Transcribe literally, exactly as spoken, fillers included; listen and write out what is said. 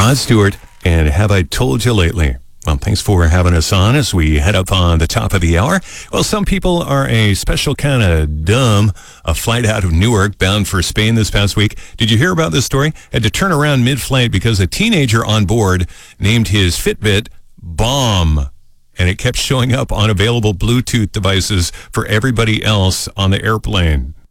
Rod Stewart, and Have I Told You Lately? Well, thanks for having us on as we head up on the top of the hour. Well, some people are a special kind of dumb. A flight out of Newark bound for Spain this past week. Did you hear about this story? Had to turn around mid-flight because a teenager on board named his Fitbit Bomb, and it kept showing up on available Bluetooth devices for everybody else on the airplane.